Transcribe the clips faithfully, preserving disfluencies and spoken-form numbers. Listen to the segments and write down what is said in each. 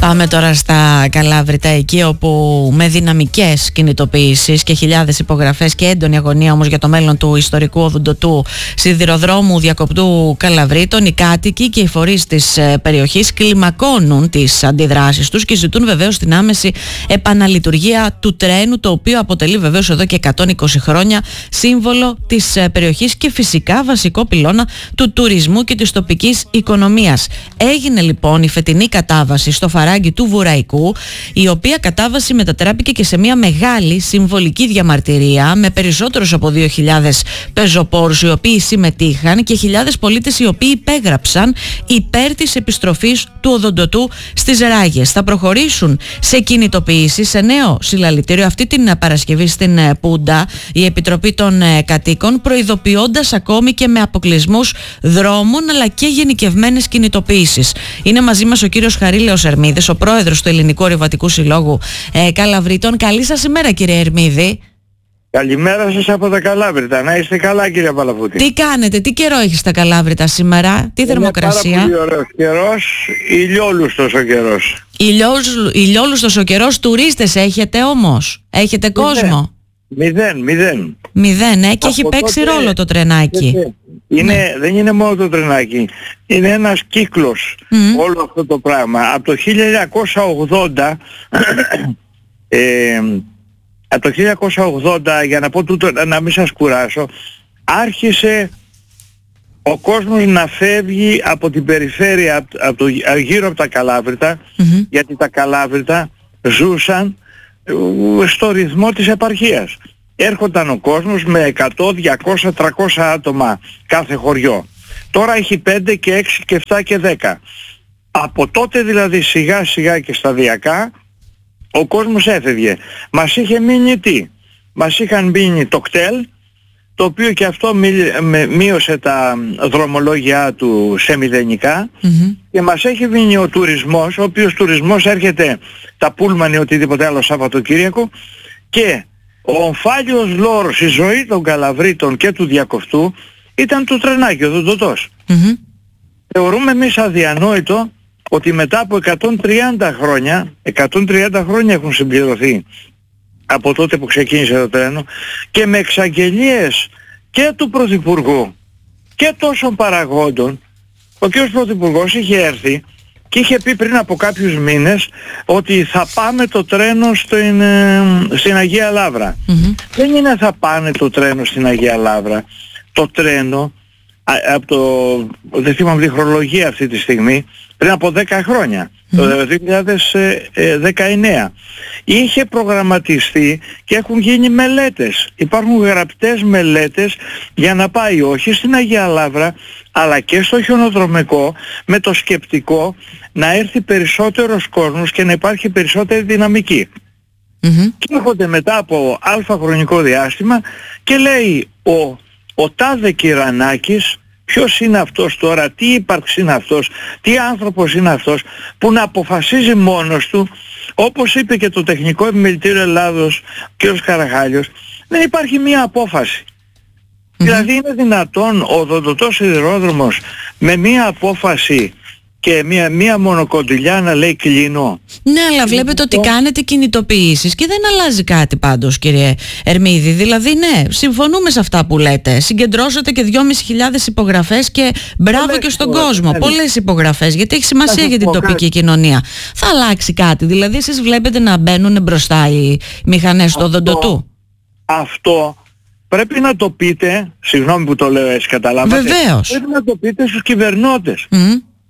Πάμε τώρα στα Καλάβρητα, εκεί όπου με δυναμικές κινητοποιήσεις και χιλιάδες υπογραφές και έντονη αγωνία όμως για το μέλλον του ιστορικού οδοντοτού σιδηροδρόμου διακοπτού Καλαβρήτων, οι κάτοικοι και οι φορείς της περιοχής κλιμακώνουν τις αντιδράσεις τους και ζητούν βεβαίως την άμεση επαναλειτουργία του τρένου, το οποίο αποτελεί βεβαίως εδώ και εκατόν είκοσι χρόνια σύμβολο της περιοχής και φυσικά βασικό πυλώνα του τουρισμού και της τοπικής οικονομίας. Έγινε λοιπόν η φετινή κατάβαση στο φαράγγι του Βουραϊκού, η οποία κατάβαση μετατράπηκε και σε μια μεγάλη συμβολική διαμαρτυρία με περισσότερους από δύο χιλιάδες πεζοπόρους οι οποίοι συμμετείχαν και χιλιάδες πολίτες οι οποίοι υπέγραψαν υπέρ της επιστροφής του οδοντοτού στις Ράγες. Θα προχωρήσουν σε κινητοποίηση, σε νέο συλλαλητήριο αυτή την Παρασκευή στην Πούντα η Επιτροπή των Κατοίκων, προειδοποιώντας ακόμη και με αποκλεισμούς δρόμων αλλά και γενικευμένες κινητοποίησεις. Είναι μαζί μας ο κύριος Χαρίλεος Ερμίδης, ο πρόεδρος του Ελληνικού Ορειβατικού Συλλόγου ε, Καλαβρήτων. Καλή σας ημέρα, κύριε Ερμίδη. Καλημέρα σας από τα Καλάβρητα. Να είστε καλά, κύριε Παλαφούτη. Τι κάνετε, τι καιρό έχει στα Καλάβρητα σήμερα, τι είναι θερμοκρασία? Είναι πάρα πολύ ωραίος καιρός, ηλιόλουστος ο καιρός. Ηλιόλουστος ο καιρός, τουρίστες έχετε όμως, έχετε κόσμο? Μηδέν, μηδέν. Μηδέν, ε, και έχει παίξει τότε ρόλο το τρενάκι. Είναι, ναι. Δεν είναι μόνο το τρενάκι, είναι ένας κύκλος mm. όλο αυτό το πράγμα. Από το χίλια εννιακόσια ογδόντα, ε, από το χίλια εννιακόσια ογδόντα, για να πω τούτο, να μην σας κουράσω, άρχισε ο κόσμος να φεύγει από την περιφέρεια, από το, γύρω από τα Καλάβρητα, mm-hmm. γιατί τα Καλάβρητα ζούσαν στο ρυθμό της επαρχίας. Έρχονταν ο κόσμος με εκατό, διακόσια, τριακόσια άτομα κάθε χωριό. Τώρα έχει πέντε και έξι και επτά και δέκα. Από τότε δηλαδή σιγά σιγά και σταδιακά ο κόσμος έφευγε. Μας είχε μείνει τι? Μας είχαν μείνει το κτέλ, το οποίο και αυτό μείωσε τα δρομολόγια του σε μηδενικά mm-hmm. και μας έχει μείνει ο τουρισμός, ο οποίος τουρισμός έρχεται τα πούλμαν ή οτιδήποτε άλλο Σαββατοκύριακο, και ο ομφάλιος λόρος, η ζωή των Καλαβρήτων και του διακοπτού ήταν το τρενάκι, ο οδοντοτός. Mm-hmm. Θεωρούμε εμείς αδιανόητο ότι μετά από εκατόν τριάντα χρόνια, εκατόν τριάντα χρόνια έχουν συμπληρωθεί από τότε που ξεκίνησε το τρένο, και με εξαγγελίες και του Πρωθυπουργού και τόσων παραγόντων, ο κ. Πρωθυπουργός είχε έρθει και είχε πει πριν από κάποιους μήνες ότι θα πάμε το τρένο στην, στην Αγία Λαύρα. Mm-hmm. Δεν είναι θα πάνε το τρένο στην Αγία Λαύρα. Το τρένο, από το, δεν θυμάμαι τη χρονολογία αυτή τη στιγμή, πριν από δέκα χρόνια, mm-hmm. το δύο χιλιάδες δεκαεννέα, είχε προγραμματιστεί και έχουν γίνει μελέτες. Υπάρχουν γραπτές μελέτες για να πάει όχι στην Αγία Λαύρα αλλά και στο χιονοδρομικό, με το σκεπτικό να έρθει περισσότερος κόσμος και να υπάρχει περισσότερη δυναμική. Mm-hmm. Και έρχονται μετά από αλφα χρονικό διάστημα και λέει ο, ο τάδε Κυρανάκης, ποιος είναι αυτός τώρα, τι ύπαρξη είναι αυτός, τι άνθρωπος είναι αυτός που να αποφασίζει μόνος του, όπως είπε και το Τεχνικό Επιμελητήριο Ελλάδος κ. Καραχάλιος, δεν υπάρχει μία απόφαση. Mm-hmm. Δηλαδή είναι δυνατόν ο οδοντοτός σιδηρόδρομος με μία απόφαση και μία, μία μονοκοντιλιά να λέει κλείνω? Ναι, αλλά βλέπετε ότι κάνετε κινητοποιήσεις και δεν αλλάζει κάτι πάντως, κύριε Ερμίδη. Δηλαδή ναι, συμφωνούμε σε αυτά που λέτε. Συγκεντρώσατε και δυόμισι χιλιάδες υπογραφές και μπράβο πολλές και στον κόσμο. Ναι. Πολλές υπογραφές, γιατί έχει σημασία για την τοπική κάτι. κοινωνία. Θα αλλάξει κάτι? Δηλαδή εσείς βλέπετε να μπαίνουν μπροστά οι μηχανές του οδοντοτού? Αυτό πρέπει να το πείτε, συγγνώμη που το λέω έτσι, καταλάβατε. Βεβαίως. Πρέπει να το πείτε στους κυβερνώντες. Mm.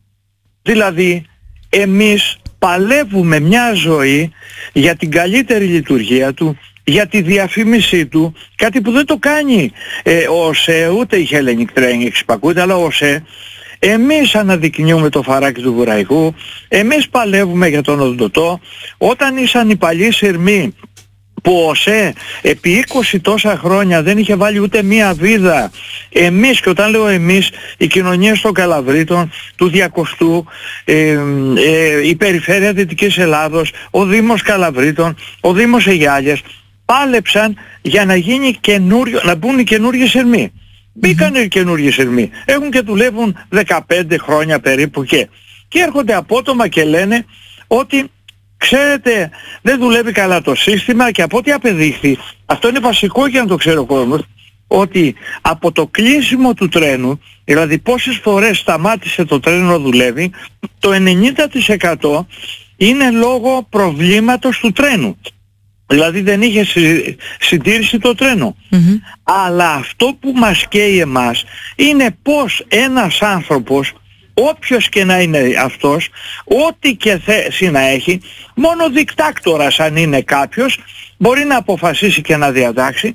Δηλαδή εμείς παλεύουμε μια ζωή για την καλύτερη λειτουργία του, για τη διαφήμισή του, κάτι που δεν το κάνει ε, ο ΟΣΕ, ούτε η Hellenic Train εξυπακούεται, αλλά ο ΟΣΕ. Εμείς αναδεικνύουμε το φαράκι του Βουραϊκού, εμείς παλεύουμε για τον οδοντοτό. Όταν ήσαν οι παλιοί σειρμοί που ο ΟΣΕ επί είκοσι τόσα χρόνια δεν είχε βάλει ούτε μία βίδα, εμείς, και όταν λέω εμείς, οι κοινωνίες των Καλαβρήτων, του Διακοστού, ε, ε, η Περιφέρεια Δυτικής Ελλάδος, ο Δήμος Καλαβρήτων, ο Δήμος Αιγιάλιας, πάλεψαν για να γίνει καινούριο, να μπουν οι καινούργιοι σειρμοί. Μπήκανε οι καινούργιοι σειρμοί, έχουν και δουλεύουν δεκαπέντε χρόνια περίπου και, και έρχονται απότομα και λένε ότι ξέρετε δεν δουλεύει καλά το σύστημα και από ό,τι απεδείχθη, αυτό είναι βασικό για να το ξέρει ο κόσμος, ότι από το κλείσιμο του τρένου, δηλαδή πόσες φορές σταμάτησε το τρένο να δουλεύει, το ενενήντα τοις εκατό είναι λόγω προβλήματος του τρένου. Δηλαδή δεν είχε συ, συντήρηση το τρένο. Mm-hmm. Αλλά αυτό που μας καίει εμάς είναι πως ένας άνθρωπος, όποιος και να είναι αυτός, ό,τι και θέση να έχει, μόνο δικτάκτορας αν είναι κάποιος, μπορεί να αποφασίσει και να διατάξει,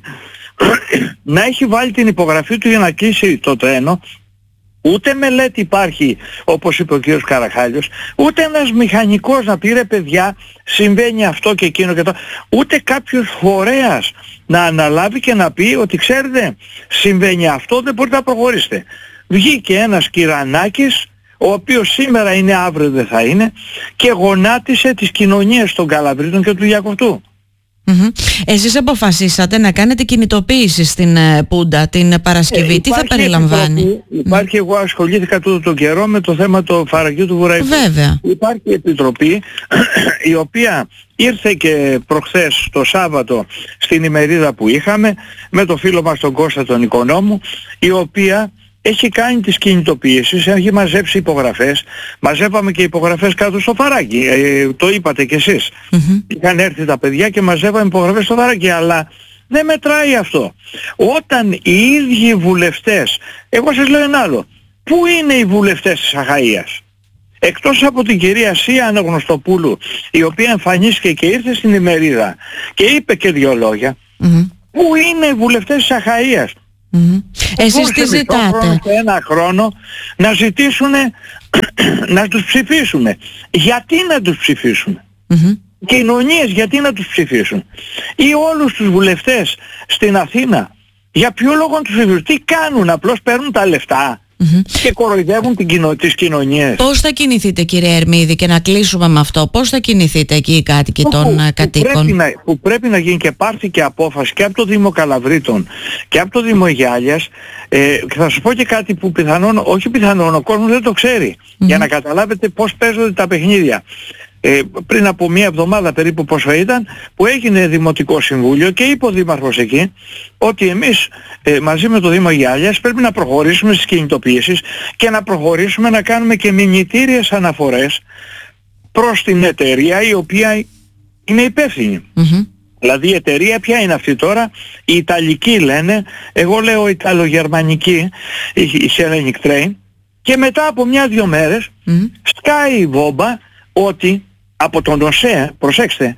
να έχει βάλει την υπογραφή του για να κλείσει το τρένο. Ούτε μελέτη υπάρχει, όπως είπε ο κύριος Καραχάλιος, ούτε ένας μηχανικός να πει ρε παιδιά συμβαίνει αυτό και εκείνο και το, ούτε κάποιος φορέας να αναλάβει και να πει ότι ξέρετε συμβαίνει αυτό, δεν μπορείτε να προχωρήσετε. Βγήκε ένας Κυρανάκης, ο οποίος σήμερα είναι, αύριο δεν θα είναι, και γονάτισε τις κοινωνίες των Καλαβρίτων και του Διακοπτού. Mm-hmm. Εσείς αποφασίσατε να κάνετε κινητοποίηση στην uh, Πούντα την Παρασκευή. Ε, Τι θα περιλαμβάνει? Επιτροπή, υπάρχει, mm. εγώ ασχολήθηκα τούτο τον καιρό με το θέμα του φαραγγιού του Βουραϊκού. Βέβαια. Υπάρχει επιτροπή η οποία ήρθε και προχθές το Σάββατο στην ημερίδα που είχαμε με το φίλο μας τον Κώστα τον Οικονόμου, η οποία έχει κάνει τις κινητοποιήσεις, έχει μαζέψει υπογραφές. Μαζεύαμε και υπογραφές κάτω στο Φαράγγι, ε, το είπατε κι εσείς. Mm-hmm. Είχαν έρθει τα παιδιά και μαζεύαμε υπογραφές στο Φαράγγι, αλλά δεν μετράει αυτό. Όταν οι ίδιοι βουλευτές, εγώ σας λέω ένα άλλο, πού είναι οι βουλευτές της Αχαΐας? Εκτός από την κυρία Σία Αναγνωστοπούλου, η οποία εμφανίστηκε και ήρθε στην ημερίδα και είπε και δύο λόγια, mm-hmm. πού είναι οι βουλευτές της Αχαΐας? Mm-hmm. Εσείς τι ζητάτε? Σε ένα χρόνο να ζητήσουν να τους ψηφίσουν. Γιατί να τους ψηφίσουν? Mm-hmm. Κοινωνίες γιατί να τους ψηφίσουν? Ή όλους τους βουλευτές στην Αθήνα, για ποιο λόγο να τους ψηφίσουν? Τι κάνουν? Απλώς παίρνουν τα λεφτά mm-hmm. και κοροϊδεύουν την κοινο... τις κοινωνίες. Πώς θα κινηθείτε κύριε Ερμίδη, και να κλείσουμε με αυτό, πώς θα κινηθείτε εκεί οι κάτοικοι των που, κατοίκων? Που πρέπει, να, που πρέπει να γίνει, και πάρθηκε απόφαση και από το Δήμο Καλαβρίτων και από το Δήμο Γιάλιας, ε, και θα σας πω και κάτι που πιθανόν, όχι πιθανόν, ο κόσμος δεν το ξέρει, mm-hmm. για να καταλάβετε πώς παίζονται τα παιχνίδια. Ε, πριν από μία εβδομάδα περίπου πόσο ήταν, που έγινε Δημοτικό Συμβούλιο και είπε ο Δήμαρχος εκεί ότι εμείς ε, μαζί με το Δήμο Γιάλιας πρέπει να προχωρήσουμε στις κινητοποιήσεις και να προχωρήσουμε να κάνουμε και μηνυτήριες αναφορές προς την εταιρεία η οποία είναι υπεύθυνη. Mm-hmm. Δηλαδή η εταιρεία ποια είναι αυτή τώρα? Η Ιταλική λένε, εγώ λέω Ιταλογερμανική, η Hellenic Train, και μετά από μια-δυο μέρες mm-hmm. σκάει η βόμπα ότι από τον ΟΣΕ, προσέξτε,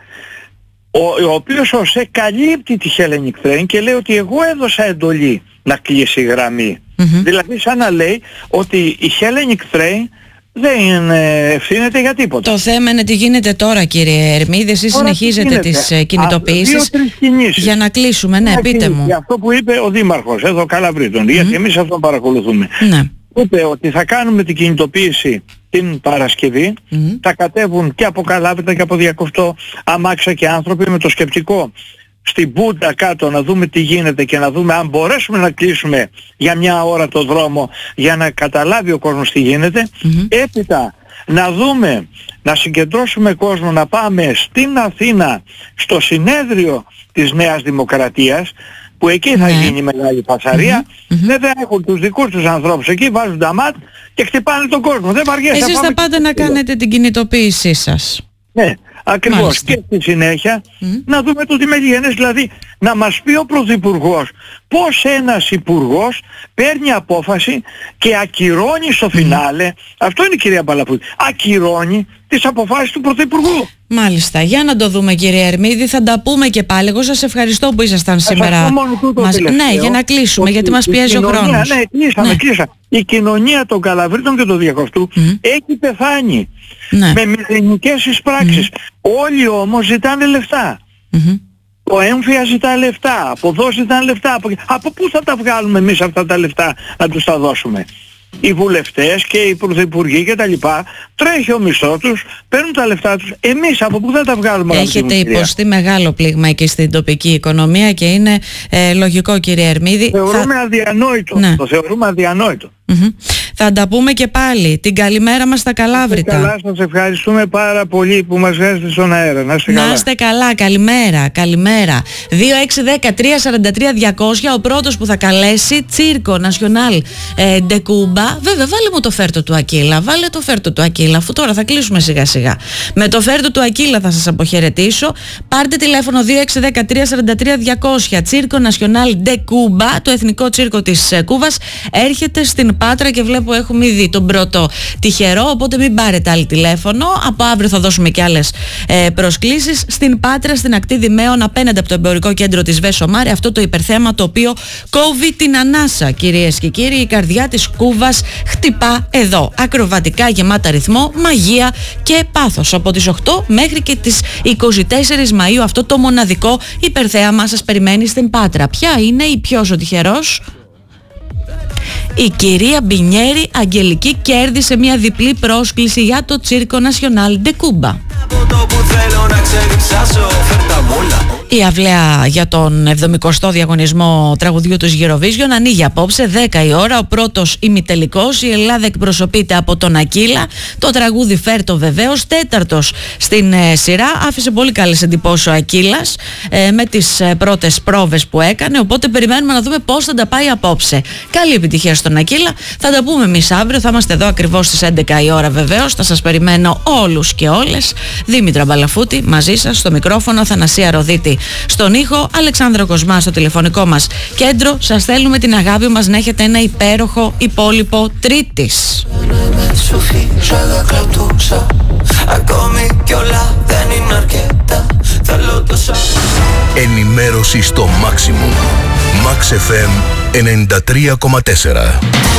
ο, ο οποίος ο ΟΣΕ καλύπτει τη Hellenic Train και λέει ότι εγώ έδωσα εντολή να κλείσει η γραμμή. Mm-hmm. Δηλαδή σαν να λέει ότι η Hellenic Train δεν ευθύνεται για τίποτα. Το θέμα είναι τι γίνεται τώρα κύριε Ερμίδη. Εσείς συνεχίζετε τις κινητοποιήσεις για να κλείσουμε. Ναι, πείτε μου. Για αυτό που είπε ο Δήμαρχος εδώ Καλαβρίτων, mm-hmm. γιατί εμείς αυτόν παρακολουθούμε. Ναι. Είπε ότι θα κάνουμε την κινητοποίηση την Παρασκευή, mm-hmm. θα κατέβουν και από Καλάβρητα και από Διακοπτό αμάξια και άνθρωποι με το σκεπτικό στην Πούντα κάτω να δούμε τι γίνεται και να δούμε αν μπορέσουμε να κλείσουμε για μια ώρα το δρόμο για να καταλάβει ο κόσμος τι γίνεται. Mm-hmm. Έπειτα να δούμε, να συγκεντρώσουμε κόσμο, να πάμε στην Αθήνα στο συνέδριο της Νέας Δημοκρατίας, που εκεί θα γίνει μεγάλη φασαρία. Mm-hmm. Βέβαια έχουν τους δικούς τους ανθρώπους εκεί, βάζουν τα μάτ και χτυπάνε τον κόσμο. Δεν βαριέσαι. Εσείς θα πάτε να κάνετε την κινητοποίησή σας. Ναι, ακριβώς. Μάλιστα. Και στη συνέχεια mm. να δούμε το τι μεγενές, δηλαδή να μας πει ο Πρωθυπουργός πώς ένας υπουργός παίρνει απόφαση και ακυρώνει στο φινάλε, mm. αυτό είναι η κυρία Μπαλαφούτη, ακυρώνει τις αποφάσεις του Πρωθυπουργού. Μάλιστα. Για να το δούμε κύριε Ερμίδη, θα τα πούμε και πάλι. Εγώ σας ευχαριστώ που ήσασταν σήμερα μας... Ναι, για να κλείσουμε, γιατί μας πιέζει ο χρόνος. Ναι, κλείσαμε, ναι. κλείσαμε. Η κοινωνία των Καλαβρίτων και του Διακοπτού mm. έχει πεθάνει ναι. με μηδενικές εισπράξεις. Mm. Όλοι όμως ζητάνε λεφτά. Mm-hmm. Ο έμφυα ζητά λεφτά, από εδώ ζητάνε λεφτά. Από... από πού θα τα βγάλουμε εμείς αυτά τα λεφτά να τους τα δώσουμε? Οι βουλευτές και οι πρωθυπουργοί και τα λοιπά, τρέχει ο μισθός τους, παίρνουν τα λεφτά τους. Εμείς από πού θα τα βγάλουμε? Έχετε υποστεί μεγάλο πλήγμα και στην τοπική οικονομία και είναι ε, λογικό κύριε Ερμίδη. Θεωρούμε θα... αδιανόητο. Ναι. Το θεωρούμε αδιανόητο. Mm-hmm. Θα τα πούμε και πάλι. Την καλημέρα μας στα Καλάβρητα. Καλά, σας ευχαριστούμε πάρα πολύ που μας βγάζετε στον αέρα. Να είστε καλά. Να είστε καλά, καλημέρα, καλημέρα. δύο έξι ένα τρία τέσσερα τρία διακόσια. Ο πρώτος που θα καλέσει, Τσίρκο Νασιονάλ ε, Ντεκούμπα. Βέβαια, βάλε μου το φέρτο του Ακύλα. Βάλε το φέρτο του Ακύλα, αφού τώρα θα κλείσουμε σιγά σιγά. Με το φέρτο του Ακύλα θα σας αποχαιρετήσω. Πάρτε τηλέφωνο δύο έξι ένα τρία τέσσερα τρία διακόσια. Τσίρκο Νασιονάλ Ντεκούμπα, το εθνικό τσίρκο της ε, Κούβας, έρχεται στην Πάτρα και βλέπω έχουμε ήδη τον πρώτο τυχερό, οπότε μην πάρετε άλλη τηλέφωνο. Από αύριο θα δώσουμε και άλλες ε, προσκλήσεις στην Πάτρα, στην ακτή Δημαίων, απέναντι από το εμπορικό κέντρο της Βέσο Μάρε, αυτό το υπερθέμα το οποίο κόβει την ανάσα, κυρίες και κύριοι. Η καρδιά της Κούβας χτυπά εδώ, ακροβατικά, γεμάτα ρυθμό, μαγεία και πάθος. Από τις οκτώ μέχρι και τις είκοσι τέσσερις Μαΐου αυτό το μοναδικό υπερθέαμα σας περιμένει στην Πάτρα. Ποια είναι η ποιος ο τυχερός? Η κυρία Μπινιέρη Αγγελική κέρδισε μια διπλή πρόσκληση για το Τσίρκο Νασιονάλ Ντεκούμπα. Η αυλαία για τον εβδομηκοστό διαγωνισμό τραγουδιού του Eurovision ανοίγει απόψε δέκα η ώρα. Ο πρώτος ημιτελικός, η Ελλάδα εκπροσωπείται από τον Ακύλα. Το τραγούδι φέρτο βεβαίως, τέταρτος στην ε, σειρά. Άφησε πολύ καλές εντυπώσεις ο Ακύλας ε, με τις ε, πρώτες πρόβες που έκανε. Οπότε περιμένουμε να δούμε πώς θα τα πάει απόψε. Καλή επιτυχία στον Ακύλα. Θα τα πούμε εμείς αύριο. Θα είμαστε εδώ ακριβώς στις έντεκα η ώρα βεβαίως. Θα σας περιμένω όλους και όλες. Δήμητρα Μπαλαφούτη μαζί σας στο μικρόφωνο, Αθανασία Ροδίτη στον ήχο, Αλεξάνδρα Κοσμά στο τηλεφωνικό μας κέντρο. Σας θέλουμε την αγάπη μας, να έχετε ένα υπέροχο υπόλοιπο Τρίτης. Ενημέρωση στο Maximum. Max εφ εμ ενενήντα τρία κόμμα τέσσερα.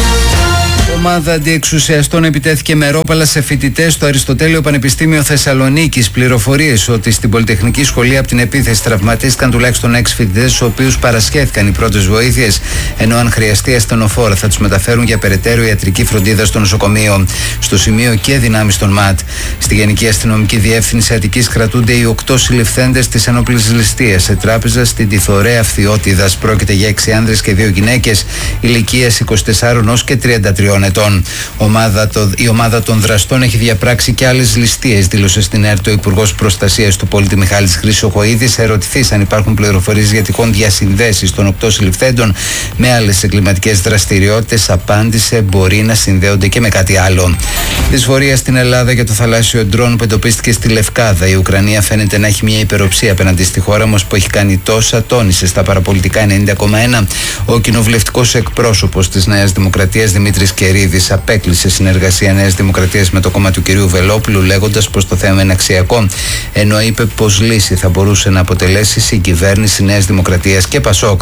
Ομάδα αντιεξουσιαστών επιτέθηκε με ρόπαλα σε φοιτητές στο Αριστοτέλειο Πανεπιστήμιο Θεσσαλονίκης. Πληροφορίες ότι στην Πολυτεχνική Σχολή από την επίθεση τραυματίστηκαν τουλάχιστον έξι φοιτητές, στους οποίους παρασχέθηκαν οι πρώτες βοήθειες, ενώ αν χρειαστεί ασθενοφόρα θα τους μεταφέρουν για περαιτέρω ιατρική φροντίδα στο νοσοκομείο. Στο σημείο και δυνάμεις των ΜΑΤ. Στη Γενική Αστυνομική Διεύθυνση Αττικής κρατούνται οι οκτώ συλληφθέντες της ενόπλης ληστείας σε τράπεζα στην Τιθωρέα Φθιώτιδας. Πρόκειται για έξι άνδρες και δύο γυναίκες ηλικίας είκοσι τεσσάρων έως και τριάντα τριών ετών. Ομάδα το, η ομάδα των δραστών έχει διαπράξει και άλλες ληστείες, δήλωσε στην ΕΡΤ ο Υπουργός Προστασίας του Πολίτη Μιχάλης Χρυσοχοΐδης. Ερωτηθείς αν υπάρχουν πληροφορίες για τυχόν διασυνδέσεις των οκτώ συλληφθέντων με άλλες εγκληματικές δραστηριότητες, απάντησε μπορεί να συνδέονται και με κάτι άλλο. Δυσφορία στην Ελλάδα για το θαλάσσιο ντρόν που εντοπίστηκε στη Λευκάδα. Η Ουκρανία φαίνεται να έχει μια υπεροψία απέναντι στη χώρα μας που έχει κάνει τόσα, τόνισε στα παραπολιτικά ενενήντα κόμμα ένα ο κοινοβουλευτικός εκπρόσωπος της Νέας Δημοκρατίας Δημήτρης Κερίδης. Απέκλεισε συνεργασία Νέας Δημοκρατίας με το κόμμα του κυρίου Βελόπουλου, λέγοντας πως το θέμα είναι αξιακό, ενώ είπε πως λύση θα μπορούσε να αποτελέσει συγκυβέρνηση Νέας Δημοκρατίας και Πασόκ.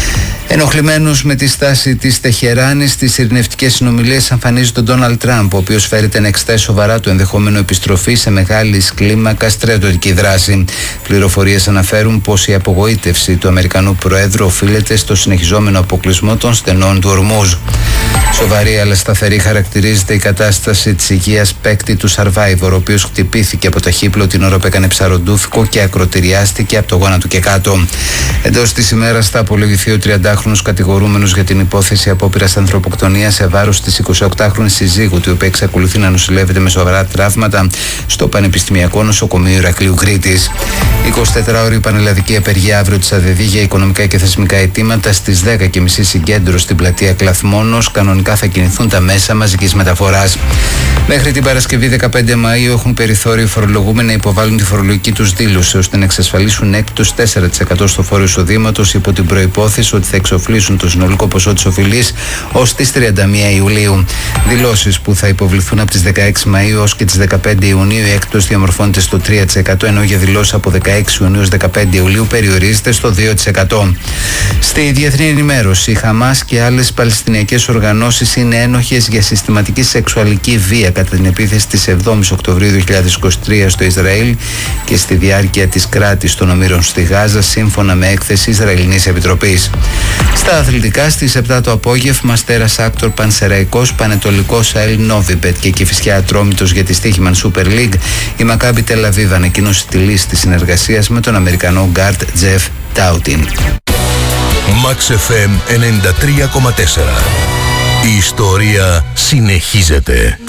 Ενοχλημένος με τη στάση της Τεχεράνης στις ειρηνευτικές συνομιλίες εμφανίζει τον Ντόναλντ Τραμπ, ο οποίος φέρεται να εξετάσει σοβαρά το ενδεχόμενο επιστροφή σε μεγάλη κλίμακα στρατιωτική δράση. Πληροφορίες αναφέρουν πως η απογοήτευση του Αμερικανού Προέδρου οφείλεται στο συνεχιζόμενο αποκλεισμό των στενών του Ορμούζ. Σοβαρή αλλά σταθερή χαρακτηρίζεται η κατάσταση της υγείας παίκτη του Survivor, ο οποίος χτυπήθηκε από ταχύπλο την ώρα που έκανε ψαροντούφικο και ακροτηριάστηκε από το γόνατο και κάτω. Εντός της ημέρας θα απολογηθεί ο τριαντάχρονος κατηγορούμενος για την υπόθεση απόπειρας ανθρωποκτονίας σε βάρος της εικοσιοκτάχρονης συζύγου του, η οποία εξακολουθεί να νοσηλεύεται με σοβαρά τραύματα στο Πανεπιστημιακό Νοσοκομείο Ηρακλείου Κρήτης. εικοσιτετράωρη πανελλαδική απεργία αύριο της ΑΔΕΔΗ για οικονομικά και θεσμικά αιτήματα στις δέκα και μισή συγκέντρωση στην πλατεία Κλαθμόνος. Κανονικά θα κινηθούν τα μέσα μαζικής μεταφοράς. Μέχρι την Παρασκευή δεκαπέντε Μαΐου έχουν περιθώριο οι φορολογούμενοι να υποβάλουν τη φορολογική τους δήλωση, ώστε να εξασφαλίσουν έκπτωση τέσσερα τοις εκατό στο φόρο εισοδήματος, υπό την προϋπόθεση ότι θα εξοφλήσουν το συνολικό ποσό της οφειλής ως τις τριάντα μία Ιουλίου. Δηλώσεις που θα υποβληθούν από τις δεκαέξι Μαΐου ως και τις δεκαπέντε Ιουνίου, η έκπτωση διαμορφώνεται στο τρία τοις εκατό, ενώ για δηλώσεις από δεκαέξι Ιουνίου ως δεκαπέντε Ιουλίου περιορίζεται στο δύο τοις εκατό. Στη διεθνή ενημέρωση, η Χαμάς και άλλες παλαιστινιακές οργανώσεις είναι ένοχες για συστηματική σεξουαλική βία κατά την επίθεση της εβδόμης Οκτωβρίου δύο χιλιάδες είκοσι τρία στο Ισραήλ και στη διάρκεια της κράτης των ομήρων στη Γάζα, σύμφωνα με έκθεση Ισραηλινής Επιτροπής. Στα αθλητικά, στις επτά το απόγευμα, Αστέρας Άκτορ Πανσεραϊκός, Πανετολικός ΑΕΛ Νόβιμπετ και Κηφισιά Ατρόμητος για τη Στίχημαν Super League. Η Μακάμπι Τελ Αβίβ ανακοίνωσε τη λύση της συνεργασίας με τον Αμερικανό γκάρντ Τζεφ Τάουτιν. Max εφ εμ ενενήντα τρία κόμμα τέσσερα. Η ιστορία συνεχίζεται.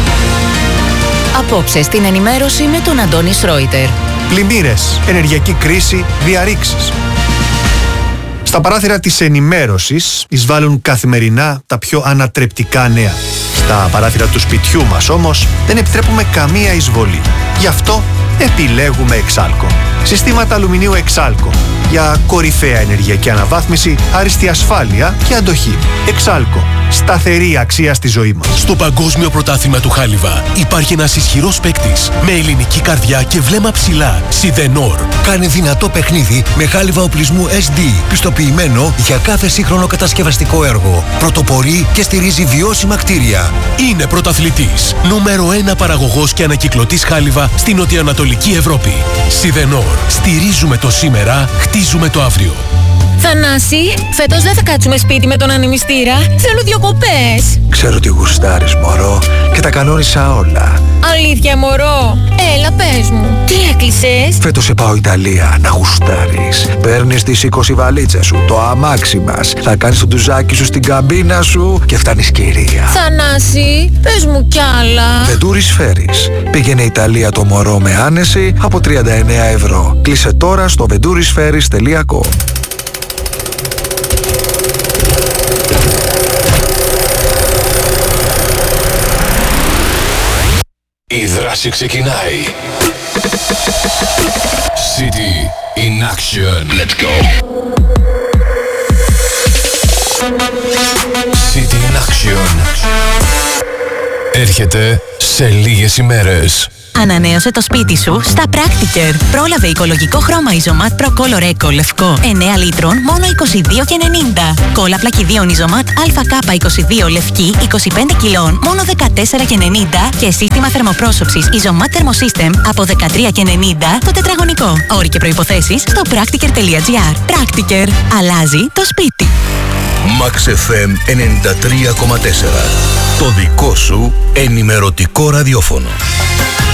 Απόψε στην ενημέρωση με τον Αντώνη Σρόιτερ. Πλημμύρες, ενεργειακή κρίση, διαρρήξεις. Στα παράθυρα της ενημέρωσης εισβάλλουν καθημερινά τα πιο ανατρεπτικά νέα. Στα παράθυρα του σπιτιού μας όμως δεν επιτρέπουμε καμία εισβολή. Γι' αυτό επιλέγουμε Εξάλκο. Συστήματα αλουμινίου Εξάλκο για κορυφαία ενεργειακή αναβάθμιση, άριστη ασφάλεια και αντοχή. Εξάλκο. Σταθερή αξία στη ζωή μας. Στο Παγκόσμιο Πρωτάθλημα του Χάλιβα υπάρχει ένας ισχυρός παίκτης με ελληνική καρδιά και βλέμμα ψηλά. Σιδενόρ. Κάνει δυνατό παιχνίδι με χάλιβα οπλισμού ες ντι, πιστοποιημένο για κάθε σύγχρονο κατασκευαστικό έργο. Πρωτοπορεί και στηρίζει βιώσιμα κτίρια. Είναι πρωταθλητής. Νούμερο ένα παραγωγός και ανακυκλωτής χάλιβα στην νοτιοανατολική Ευρώπη. Σιδενόρ. Στηρίζουμε το σήμερα, χτίζουμε το αύριο. Θανάση, φέτος δεν θα κάτσουμε σπίτι με τον ανεμιστήρα. Θέλω διακοπές. Ξέρω τι γουστάρεις, μωρό, και τα κανόνισα όλα. Αλήθεια, μωρό. Έλα, πες μου. Τι έκλεισες? Φέτος σε πάω Ιταλία, να γουστάρεις. Παίρνεις τις είκοσι βαλίτσες σου, το αμάξι μας. Θα κάνεις το ντουζάκι σου στην καμπίνα σου και φτάνεις κυρία. Θανάση, πες μου κι άλλα. Βεντούρις Φέρις. Πήγαινε Ιταλία το μωρό με άνεση από τριάντα εννέα ευρώ. Κλείσε τώρα στο βεντούρισφέρις τελεία κομ. Η δράση ξεκινάει. City in action. Let's go. City in action. Έρχεται σε λίγες ημέρες. Ανανέωσε το σπίτι σου στα Practiker. Πρόλαβε οικολογικό χρώμα Isomat Pro Color Eco λευκό εννέα λίτρων μόνο είκοσι δύο και ενενήντα. Κόλλα πλακιδίων Isomat έι κέι είκοσι δύο λευκή είκοσι πέντε κιλών μόνο δεκατέσσερα και ενενήντα και σύστημα θερμοπρόσωψης Isomat Thermosystem από δεκατρία και ενενήντα το τετραγωνικό. Όροι και προϋποθέσεις στο practiker τελεία gr. Practiker. Αλλάζει το σπίτι. Max εφ εμ ενενήντα τρία κόμμα τέσσερα. Το δικό σου ενημερωτικό ραδιόφωνο.